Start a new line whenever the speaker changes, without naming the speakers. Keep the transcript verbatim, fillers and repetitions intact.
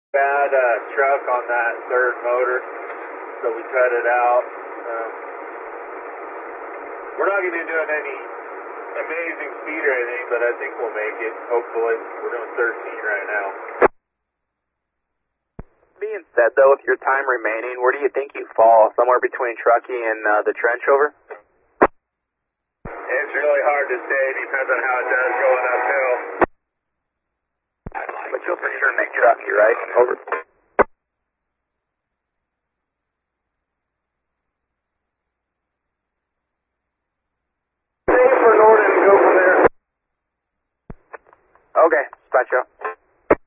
Bad uh, truck on that third motor, so we cut it out. Um, we're not going to be doing any amazing speed or anything, but I think we'll make it, hopefully. We're doing thirteen right now.
Being said, though, with your time remaining, where do you think you fall? Somewhere between Truckee and uh, the trench over?
It's really hard to say. Depends on how it does going uphill.
But you'll for sure make Truckee, right? Over.
Stay for Norden and go from there.
Okay, dispatch out.